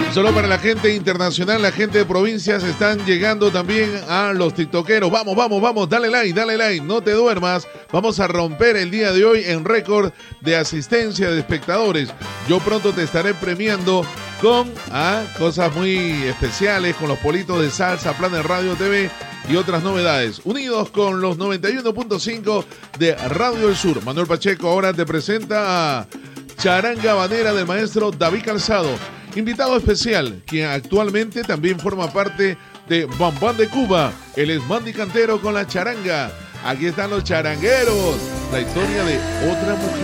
Solo para la gente internacional, la gente de provincias están llegando también a los tiktokeros. Vamos, vamos, vamos, dale like, no te duermas. Vamos a romper el día de hoy en récord de asistencia de espectadores. Yo pronto te estaré premiando con cosas muy especiales, con los politos de salsa, Planet Radio TV y otras novedades. Unidos con los 91.5 de Radio del Sur. Manuel Pacheco ahora te presenta a Charanga Habanera del maestro David Calzado. Invitado especial, quien actualmente también forma parte de Bambán de Cuba. Él es Mandy Cantero con la charanga. Aquí están los charangueros. La historia de otra mujer.